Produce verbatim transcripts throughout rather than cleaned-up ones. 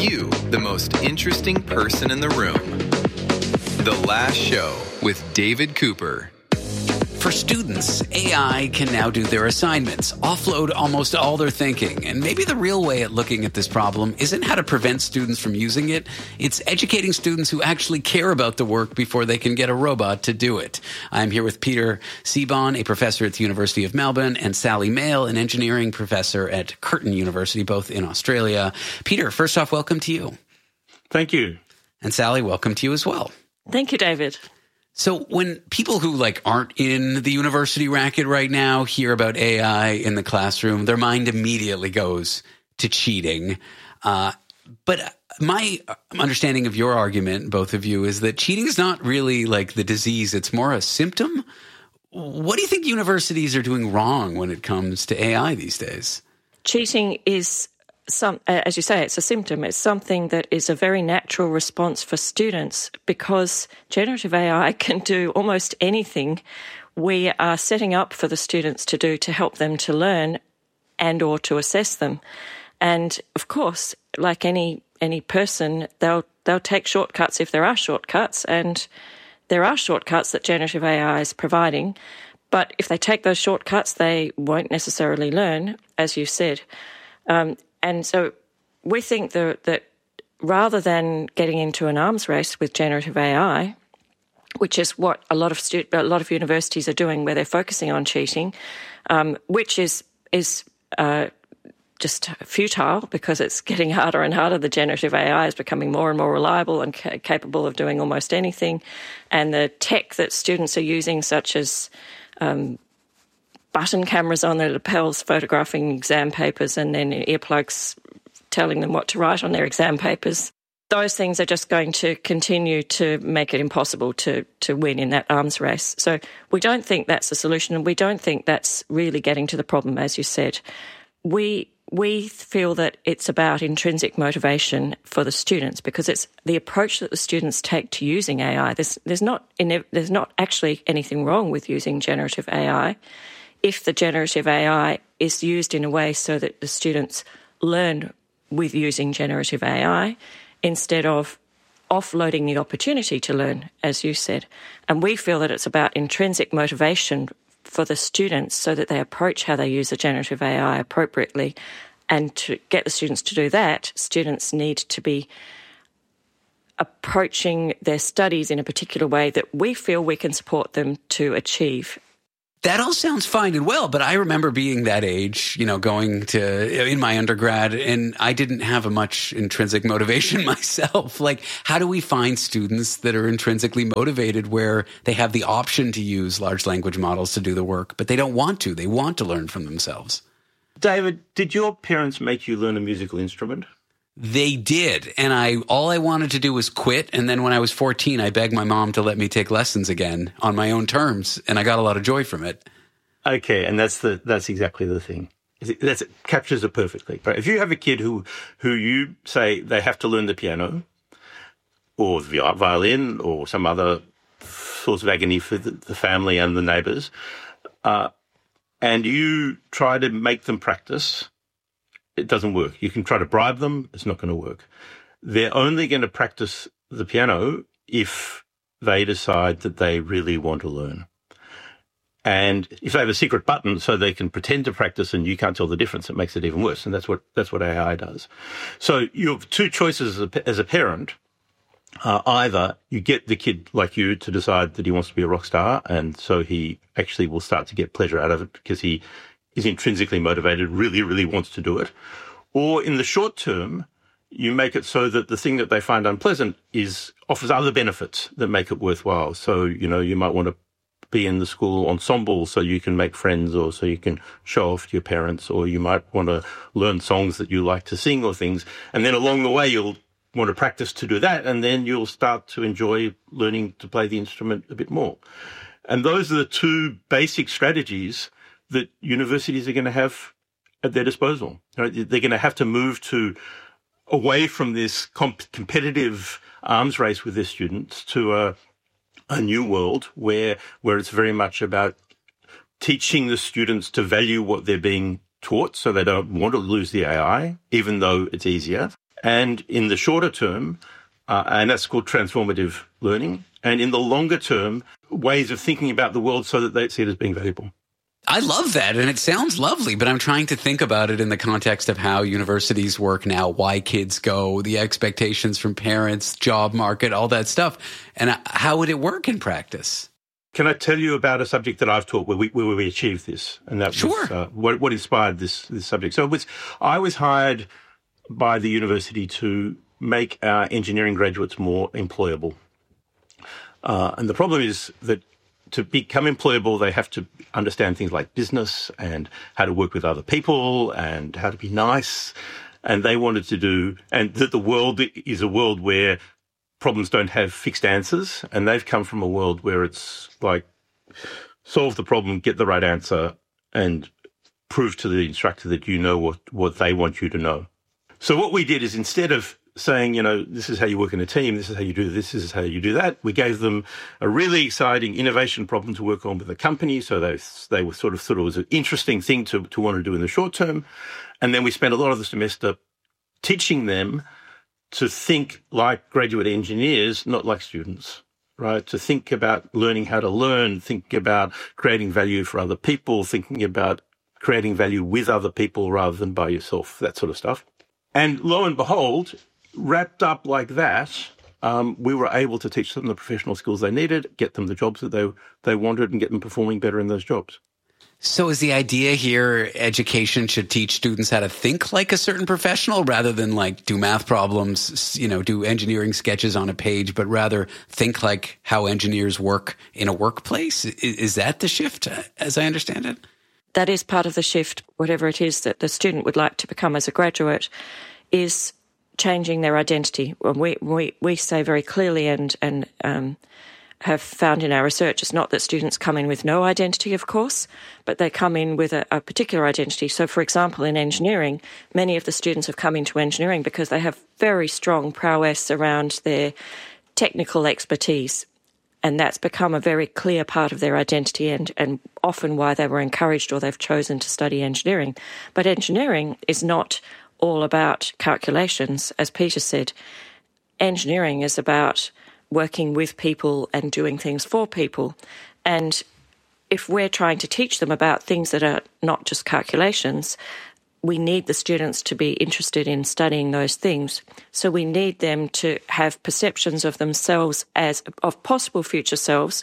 you the most interesting person in the room. The Last Show with David Cooper. For students, A I can now do their assignments, offload almost all their thinking. And maybe the real way at looking at this problem isn't how to prevent students from using it. It's educating students who actually care about the work before they can get a robot to do it. I'm here with Peter Seebohm, a professor at the University of Melbourne, and Sally Mail, an engineering professor at Curtin University, both in Australia. Peter, first off, welcome to you. Thank you. And Sally, welcome to you as well. Thank you, David. So when people who like aren't in the university racket right now hear about A I in the classroom, their mind immediately goes to cheating. Uh, but my understanding of your argument, both of you, is that cheating is not really like the disease. It's more a symptom. What do you think universities are doing wrong when it comes to A I these days? Cheating is Some, as you say, it's a symptom. It's something that is a very natural response for students because generative A I can do almost anything we are setting up for the students to do to help them to learn and or to assess them. And of course, like any any person, they'll they'll take shortcuts if there are shortcuts, and there are shortcuts that generative A I is providing. But if they take those shortcuts, they won't necessarily learn, as you said. Um, And so we think that, that rather than getting into an arms race with generative A I, which is what a lot of stu- a lot of universities are doing, where they're focusing on cheating, um, which is is uh, just futile because it's getting harder and harder. The generative A I is becoming more and more reliable and ca- capable of doing almost anything, and the tech that students are using, such as um, button cameras on their lapels photographing exam papers and then earplugs telling them what to write on their exam papers. Those things are just going to continue to make it impossible to, to win in that arms race. So we don't think that's the solution, and we don't think that's really getting to the problem, as you said. We we feel that it's about intrinsic motivation for the students because it's the approach that the students take to using A I. There's, there's, not, there's not actually anything wrong with using generative A I if the generative A I is used in a way so that the students learn with using generative A I instead of offloading the opportunity to learn, as you said. And we feel that it's about intrinsic motivation for the students so that they approach how they use the generative A I appropriately. And to get the students to do that, students need to be approaching their studies in a particular way that we feel we can support them to achieve. That all sounds fine and well, but I remember being that age, you know, going to in my undergrad, and I didn't have a much intrinsic motivation myself. Like, how do we find students that are intrinsically motivated where they have the option to use large language models to do the work, but they don't want to? They want to learn from themselves. David, did your parents make you learn a musical instrument? They did, and I all I wanted to do was quit, and then when I was fourteen, I begged my mom to let me take lessons again on my own terms, and I got a lot of joy from it. Okay, and that's the that's exactly the thing. That's, it captures it perfectly. Right? If you have a kid who, who you say they have to learn the piano or the violin or some other source of agony for the, the family and the neighbours, uh, and you try to make them practice, it doesn't work. You can try to bribe them. It's not going to work. They're only going to practice the piano if they decide that they really want to learn. And if they have a secret button so they can pretend to practice and you can't tell the difference, it makes it even worse. And that's what that's what A I does. So you have two choices as a, as a parent. Uh, either you get the kid like you to decide that he wants to be a rock star, and so he actually will start to get pleasure out of it because he is intrinsically motivated, really, really wants to do it. Or in the short term, you make it so that the thing that they find unpleasant is offers other benefits that make it worthwhile. So, you know, you might want to be in the school ensemble so you can make friends or so you can show off to your parents, or you might want to learn songs that you like to sing or things. And then along the way, you'll want to practice to do that, and then you'll start to enjoy learning to play the instrument a bit more. And those are the two basic strategies that universities are going to have at their disposal. Right? They're going to have to move to away from this comp- competitive arms race with their students to a, a new world where where it's very much about teaching the students to value what they're being taught so they don't want to lose the A I, even though it's easier, And in the shorter term, uh, and that's called transformative learning. And in the longer term, ways of thinking about the world so that they see it as being valuable. I love that, and it sounds lovely, but I'm trying to think about it in the context of how universities work now, why kids go, the expectations from parents, job market, all that stuff. And how would it work in practice? Can I tell you about a subject that I've taught where we, where we achieved this? And that sure. was uh, what, what inspired this, this subject. So it was, I was hired by the university to make our engineering graduates more employable. Uh, and the problem is that to become employable, they have to understand things like business and how to work with other people and how to be nice. And they wanted to do, and that the world is a world where problems don't have fixed answers. And they've come from a world where it's like, solve the problem, get the right answer, and prove to the instructor that you know what, what they want you to know. So what we did is, instead of saying, you know, this is how you work in a team, this is how you do this, this is how you do that, we gave them a really exciting innovation problem to work on with the company. So they they were sort of thought it was an interesting thing to, to want to do in the short term. And then we spent a lot of the semester teaching them to think like graduate engineers, not like students, right? To think about learning how to learn, think about creating value for other people, thinking about creating value with other people rather than by yourself, that sort of stuff. And lo and behold, wrapped up like that, um, we were able to teach them the professional skills they needed, get them the jobs that they they wanted, and get them performing better in those jobs. So is the idea here education should teach students how to think like a certain professional rather than like do math problems, you know, do engineering sketches on a page, but rather think like how engineers work in a workplace? Is that the shift, as I understand it? That is part of the shift, whatever it is that the student would like to become as a graduate, is changing their identity. We we we say very clearly and and um, have found in our research, it's not that students come in with no identity, of course, but they come in with a, a particular identity. So, for example, in engineering, many of the students have come into engineering because they have very strong prowess around their technical expertise. And that's become a very clear part of their identity and, and often why they were encouraged or they've chosen to study engineering. But engineering is not all about calculations, as Peter said. Engineering is about working with people and doing things for people. And if we're trying to teach them about things that are not just calculations, we need the students to be interested in studying those things. So we need them to have perceptions of themselves as, of possible future selves,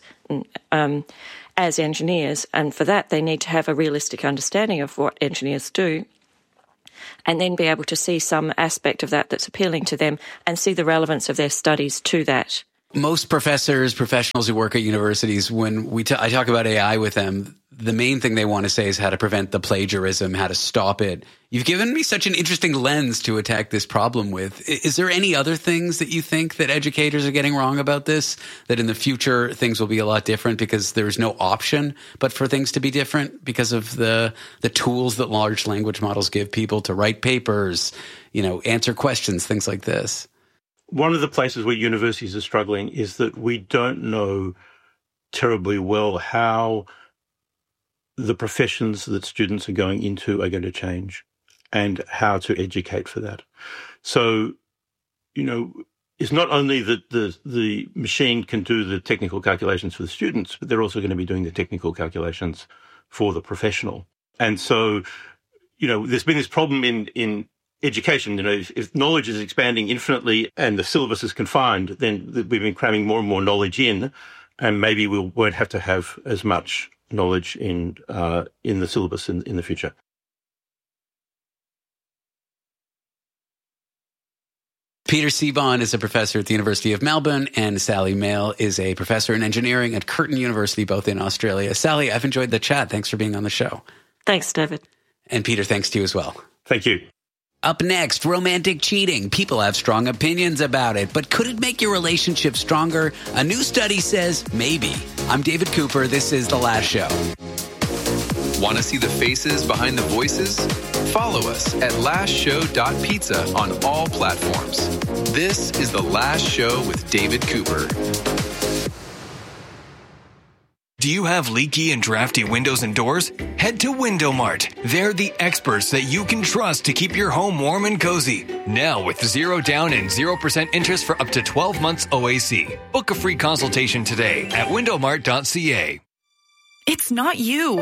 um, as engineers. And for that, they need to have a realistic understanding of what engineers do, and then be able to see some aspect of that that's appealing to them and see the relevance of their studies to that. Most professors, professionals who work at universities, when we t- I talk about A I with them, the main thing they want to say is how to prevent the plagiarism, how to stop it. You've given me such an interesting lens to attack this problem with. Is there any other things that you think that educators are getting wrong about this, that in the future things will be a lot different because there's no option but for things to be different because of the the tools that large language models give people to write papers, you know, answer questions, things like this? One of the places where universities are struggling is that we don't know terribly well how the professions that students are going into are going to change and how to educate for that. So, you know, it's not only that the, the machine can do the technical calculations for the students, but they're also going to be doing the technical calculations for the professional. And so, you know, there's been this problem in, in education. You know, if, if knowledge is expanding infinitely and the syllabus is confined, then we've been cramming more and more knowledge in, and maybe we won't have to have as much knowledge in uh, in the syllabus in, in the future. Peter Seebohm is a professor at the University of Melbourne, and Sally Mail is a professor in engineering at Curtin University, both in Australia. Sally, I've enjoyed the chat. Thanks for being on the show. Thanks, David. And Peter, thanks to you as well. Thank you. Up next, romantic cheating. People have strong opinions about it, but could it make your relationship stronger? A new study says maybe. I'm David Cooper. This is The Last Show. Want to see the faces behind the voices? Follow us at last show dot pizza on all platforms. This is The Last Show with David Cooper. Do you have leaky and drafty windows and doors? Head to Window Mart. They're the experts that you can trust to keep your home warm and cozy. Now with zero down and zero percent interest for up to twelve months O A C. Book a free consultation today at window mart dot c a. It's not you.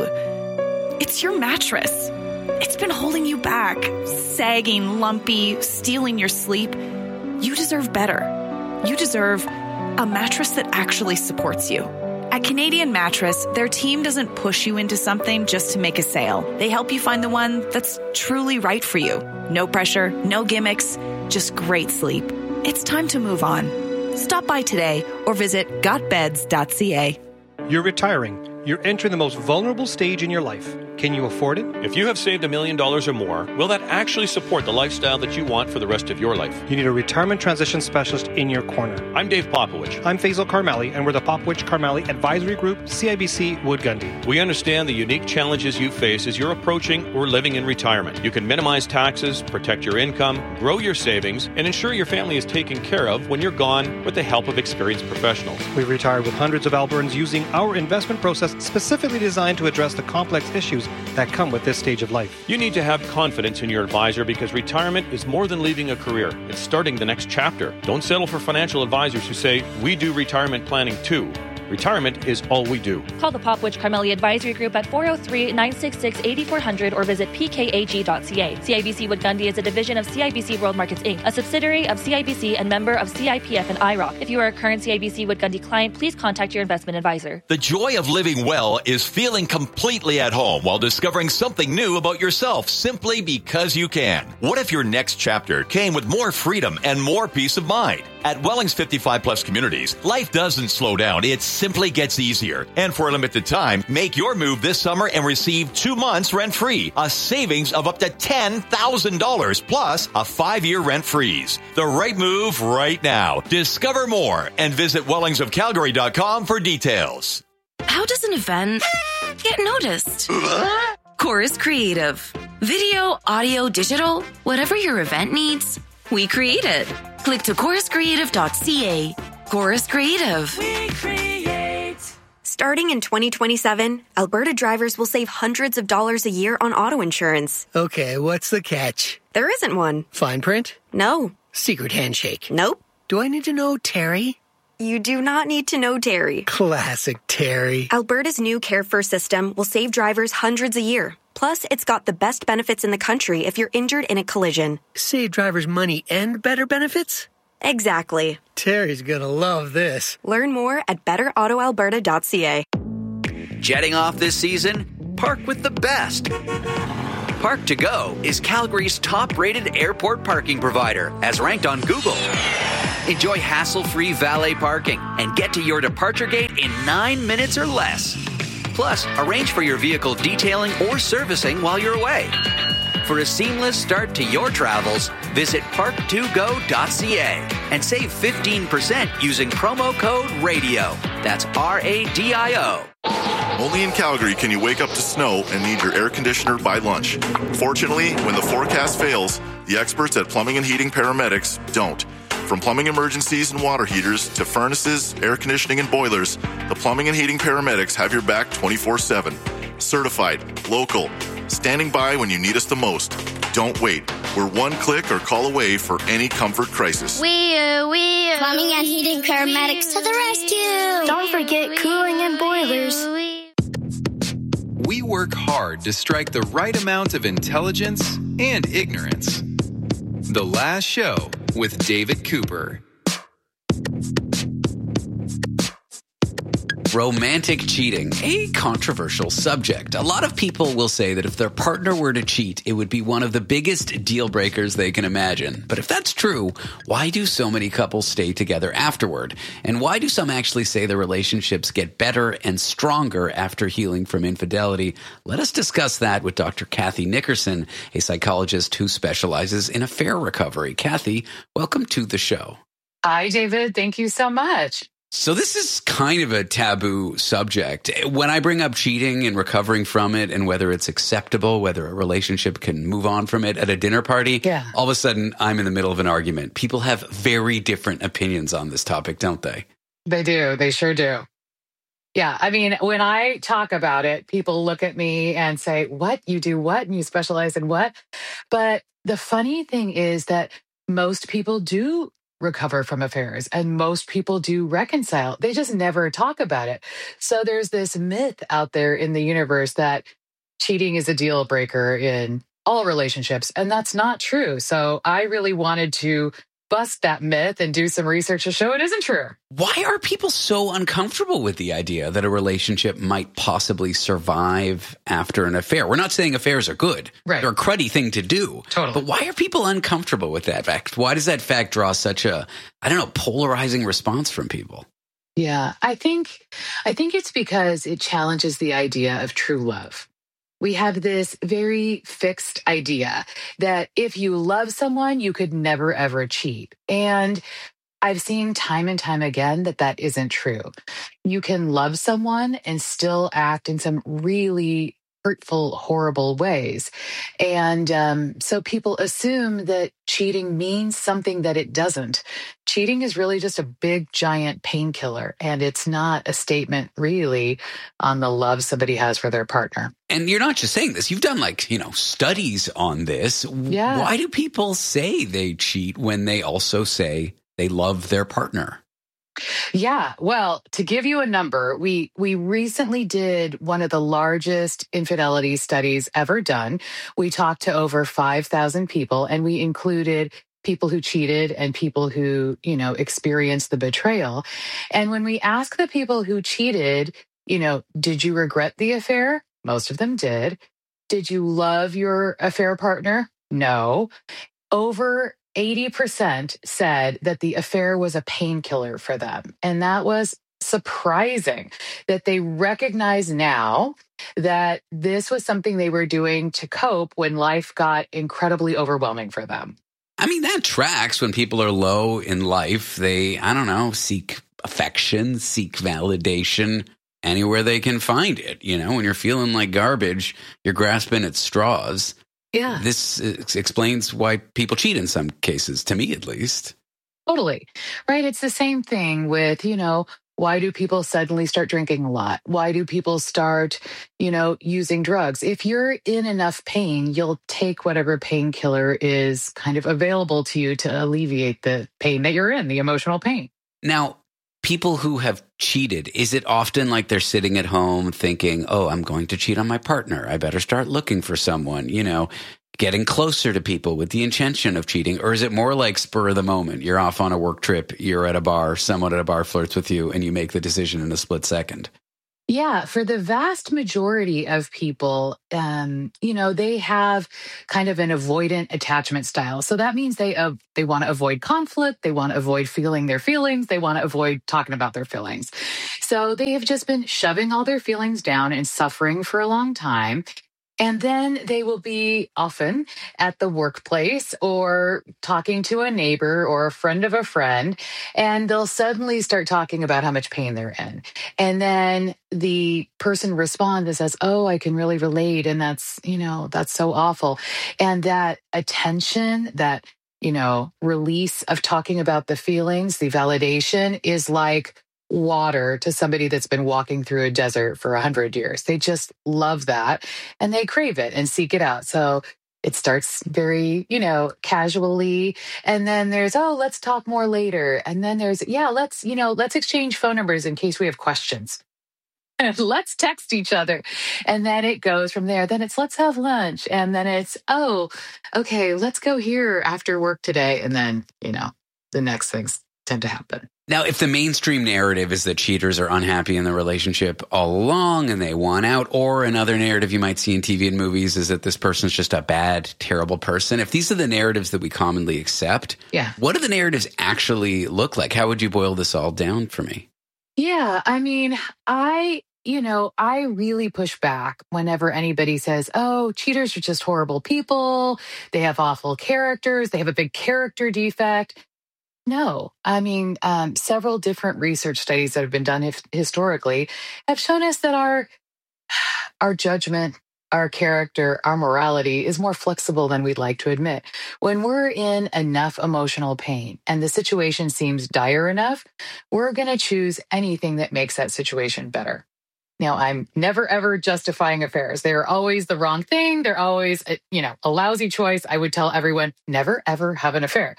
It's your mattress. It's been holding you back, sagging, lumpy, stealing your sleep. You deserve better. You deserve a mattress that actually supports you. At Canadian Mattress, their team doesn't push you into something just to make a sale. They help you find the one that's truly right for you. No pressure, no gimmicks, just great sleep. It's time to move on. Stop by today or visit got beds dot c a. You're retiring. You're entering the most vulnerable stage in your life. Can you afford it? If you have saved a million dollars or more, will that actually support the lifestyle that you want for the rest of your life? You need a retirement transition specialist in your corner. I'm Dave Popowich. I'm Faisal Karmali, and we're the Popowich Karmali Advisory Group, C I B C Wood Gundy. We understand the unique challenges you face as you're approaching or living in retirement. You can minimize taxes, protect your income, grow your savings, and ensure your family is taken care of when you're gone with the help of experienced professionals. We've retired with hundreds of Albertans using our investment process specifically designed to address the complex issues that come with this stage of life. You need to have confidence in your advisor because retirement is more than leaving a career. It's starting the next chapter. Don't settle for financial advisors who say, we do retirement planning too. Retirement is all we do. Call the Popowich Karmali Advisory Group at four oh three, nine six six, eight four zero zero or visit p k a g dot c a. C I B C Wood Gundy is a division of C I B C World Markets Incorporated, a subsidiary of C I B C and member of C I P F and I R O C. If you are a current C I B C Wood Gundy client, please contact your investment advisor. The joy of living well is feeling completely at home while discovering something new about yourself simply because you can. What if your next chapter came with more freedom and more peace of mind? At Welling's fifty-five plus communities, life doesn't slow down. It simply gets easier. And for a limited time, make your move this summer and receive two months rent-free, a savings of up to ten thousand dollars, plus a five-year rent freeze. The right move right now. Discover more and visit wellings of calgary dot com for details. How does an event get noticed? Chorus Creative. Video, audio, digital, whatever your event needs, we create it. Click to chorus creative dot c a. Chorus Creative. We create. Starting in twenty twenty-seven, Alberta drivers will save hundreds of dollars a year on auto insurance. Okay, what's the catch? There isn't one. Fine print? No. Secret handshake? Nope. Do I need to know Terry? You do not need to know Terry. Classic Terry. Alberta's new Care First system will save drivers hundreds a year. Plus, it's got the best benefits in the country if you're injured in a collision. Save drivers money and better benefits? Exactly. Terry's gonna love this. Learn more at better auto alberta dot c a. Jetting off this season? Park with the best. Park to Go is Calgary's top-rated airport parking provider, as ranked on Google. Enjoy hassle-free valet parking and get to your departure gate in nine minutes or less. Plus, arrange for your vehicle detailing or servicing while you're away. For a seamless start to your travels, visit park to go dot c a and save fifteen percent using promo code RADIO. That's R A D I O. Only in Calgary can you wake up to snow and need your air conditioner by lunch. Fortunately, when the forecast fails, the experts at Plumbing and Heating Paramedics don't. From plumbing emergencies and water heaters to furnaces, air conditioning, and boilers, the Plumbing and Heating Paramedics have your back twenty-four seven. Certified, local, standing by when you need us the most. Don't wait. We're one click or call away for any comfort crisis. We, uh, we, uh, Plumbing and Heating Paramedics to the rescue. Don't forget cooling and boilers. We work hard to strike the right amount of intelligence and ignorance. The Last Show with David Cooper. Romantic cheating, a controversial subject. A lot of people will say that if their partner were to cheat, it would be one of the biggest deal breakers they can imagine. But if that's true, why do so many couples stay together afterward? And why do some actually say their relationships get better and stronger after healing from infidelity? Let us discuss that with Doctor Kathy Nickerson, a psychologist who specializes in affair recovery. Kathy, welcome to the show. Hi, David. Thank you so much. So this is kind of a taboo subject. When I bring up cheating and recovering from it and whether it's acceptable, whether a relationship can move on from it at a dinner party, yeah. all of a sudden I'm in the middle of an argument. People have very different opinions on this topic, don't they? They do. They sure do. Yeah. I mean, when I talk about it, people look at me and say, what? You do what? And you specialize in what? But the funny thing is that most people do recover from affairs and most people do reconcile. They just never talk about it. So there's this myth out there in the universe that cheating is a deal breaker in all relationships. And that's not true. So I really wanted to bust that myth and do some research to show it isn't true. Why are people so uncomfortable with the idea that a relationship might possibly survive after an affair? We're not saying affairs are good. Right. They're a cruddy thing to do. Totally. But why are people uncomfortable with that fact? Why does that fact draw such a, I don't know, polarizing response from people? Yeah, I think I think it's because it challenges the idea of true love. We have this very fixed idea that if you love someone, you could never, ever cheat. And I've seen time and time again that that isn't true. You can love someone and still act in some really hurtful, horrible ways. And um, so people assume that cheating means something that it doesn't. Cheating is really just a big, giant painkiller, and it's not a statement really on the love somebody has for their partner. And you're not just saying this. You've done like, you know, studies on this. Yeah. Why do people say they cheat when they also say they love their partner? Yeah, well, to give you a number, we we recently did one of the largest infidelity studies ever done. We talked to over five thousand people, and we included people who cheated and people who, you know, experienced the betrayal. And when we asked the people who cheated, you know, did you regret the affair? Most of them did. Did you love your affair partner? No. Over eighty percent said that the affair was a painkiller for them. And that was surprising that they recognize now that this was something they were doing to cope when life got incredibly overwhelming for them. I mean, that tracks. When people are low in life, they, I don't know, seek affection, seek validation anywhere they can find it. You know, when you're feeling like garbage, you're grasping at straws. Yeah. This explains why people cheat in some cases, to me at least. Totally. Right. It's the same thing with, you know, why do people suddenly start drinking a lot? Why do people start, you know, using drugs? If you're in enough pain, you'll take whatever painkiller is kind of available to you to alleviate the pain that you're in, the emotional pain. Now, people who have cheated, is it often like they're sitting at home thinking, oh, I'm going to cheat on my partner. I better start looking for someone, you know, getting closer to people with the intention of cheating? Or is it more like spur of the moment? You're off on a work trip, you're at a bar, someone at a bar flirts with you, and you make the decision in a split second? Yeah, for the vast majority of people, um, you know, they have kind of an avoidant attachment style. So that means they uh, they want to avoid conflict, they want to avoid feeling their feelings, they want to avoid talking about their feelings. So they have just been shoving all their feelings down and suffering for a long time. And then they will be often at the workplace or talking to a neighbor or a friend of a friend, and they'll suddenly start talking about how much pain they're in. And then the person responds and says, oh, I can really relate. And that's, you know, that's so awful. And that attention, that, you know, release of talking about the feelings, the validation is like water to somebody that's been walking through a desert for a hundred years. They just love that and they crave it and seek it out. So it starts very, you know, casually. And then there's, oh, let's talk more later. And then there's, yeah, let's, you know, let's exchange phone numbers in case we have questions. And let's text each other. And then it goes from there. Then it's, let's have lunch. And then it's, oh, okay, let's go here after work today. And then, you know, the next things tend to happen. Now, if the mainstream narrative is that cheaters are unhappy in the relationship all along and they want out, or another narrative you might see in T V and movies is that this person's just a bad, terrible person. If these are the narratives that we commonly accept, yeah, what do the narratives actually look like? How would you boil this all down for me? Yeah, I mean, I, you know, I really push back whenever anybody says, oh, cheaters are just horrible people. They have awful characters. They have a big character defect. No, I mean, um, several different research studies that have been done hif- historically have shown us that our our judgment, our character, our morality is more flexible than we'd like to admit. When we're in enough emotional pain and the situation seems dire enough, we're going to choose anything that makes that situation better. Now, I'm never, ever justifying affairs. They're always the wrong thing. They're always, you know, a lousy choice. I would tell everyone, never, ever have an affair.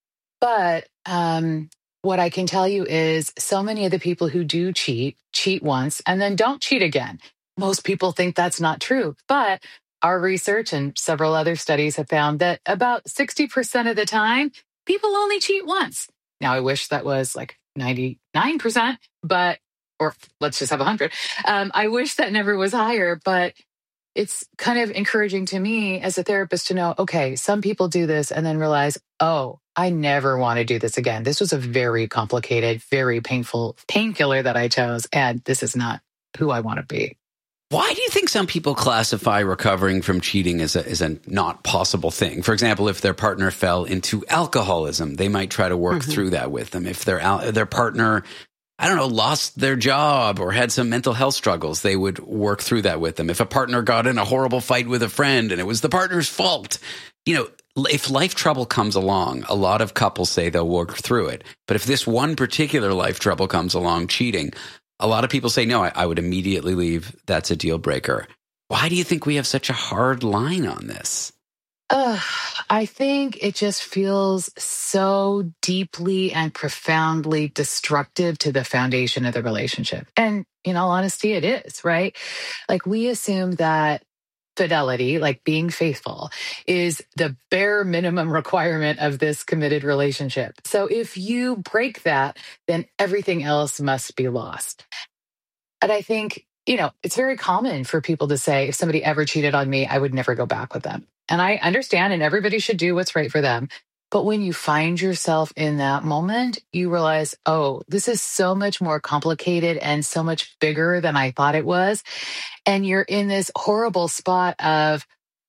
But um, what I can tell you is so many of the people who do cheat, cheat once and then don't cheat again. Most people think that's not true, but our research and several other studies have found that about sixty percent of the time, people only cheat once. Now, I wish that was like ninety-nine percent, but, or let's just have one hundred. Um, I wish that never was higher, but it's kind of encouraging to me as a therapist to know, okay, some people do this and then realize, oh, I never want to do this again. This was a very complicated, very painful painkiller that I chose, and this is not who I want to be. Why do you think some people classify recovering from cheating as a, as a not possible thing? For example, if their partner fell into alcoholism, they might try to work mm-hmm. through that with them. If their their partner, I don't know, lost their job or had some mental health struggles, they would work through that with them. If a partner got in a horrible fight with a friend and it was the partner's fault, you know, if life trouble comes along, a lot of couples say they'll work through it. But if this one particular life trouble comes along, cheating, a lot of people say, no, I, I would immediately leave. That's a deal breaker. Why do you think we have such a hard line on this? Uh, I think it just feels so deeply and profoundly destructive to the foundation of the relationship. And in all honesty, it is, right? Like we assume that fidelity, like being faithful, is the bare minimum requirement of this committed relationship. So if you break that, then everything else must be lost. And I think, you know, it's very common for people to say, if somebody ever cheated on me, I would never go back with them. And I understand, and everybody should do what's right for them. But when you find yourself in that moment, you realize, oh, this is so much more complicated and so much bigger than I thought it was. And you're in this horrible spot of,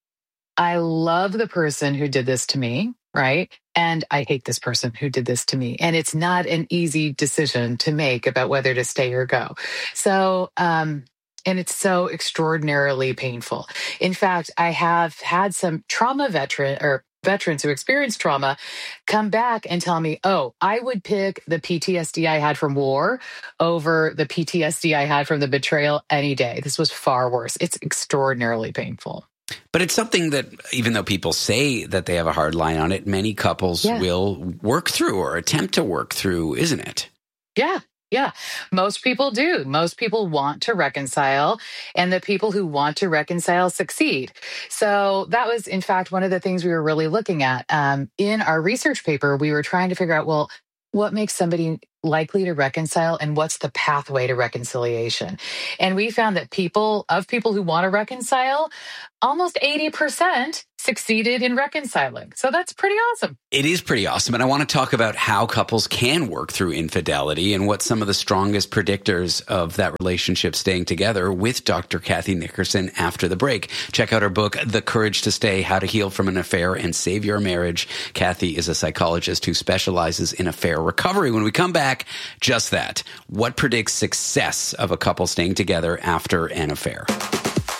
I love the person who did this to me, right? And I hate this person who did this to me. And it's not an easy decision to make about whether to stay or go. So, um, and it's so extraordinarily painful. In fact, I have had some trauma veteran or veterans who experienced trauma come back and tell me, oh, I would pick the P T S D I had from war over the P T S D I had from the betrayal any day. This was far worse. It's extraordinarily painful. But it's something that, even though people say that they have a hard line on it, many couples yeah. will work through or attempt to work through, isn't it? Yeah. Yeah, most people do. Most people want to reconcile, and the people who want to reconcile succeed. So that was, in fact, one of the things we were really looking at. Um, in our research paper, we were trying to figure out, well, what makes somebody likely to reconcile and what's the pathway to reconciliation? And we found that people, of people who want to reconcile, almost eighty percent succeeded in reconciling. So that's pretty awesome. It is pretty awesome. And I want to talk about how couples can work through infidelity and what some of the strongest predictors of that relationship staying together with Doctor Kathy Nickerson after the break. Check out her book, The Courage to Stay, How to Heal from an Affair and Save Your Marriage. Kathy is a psychologist who specializes in affair recovery. When we come back, just that. What predicts success of a couple staying together after an affair?